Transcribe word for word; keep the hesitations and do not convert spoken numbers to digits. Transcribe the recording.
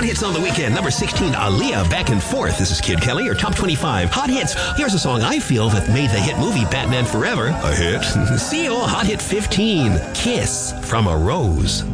Hot Hits on the Weekend, number sixteen, Aaliyah, Back and Forth. This is Kid Kelly, your top twenty-five Hot Hits. Here's a song I feel that made the hit movie Batman Forever a hit. See you, Hot Hit fifteen, Kiss from a Rose.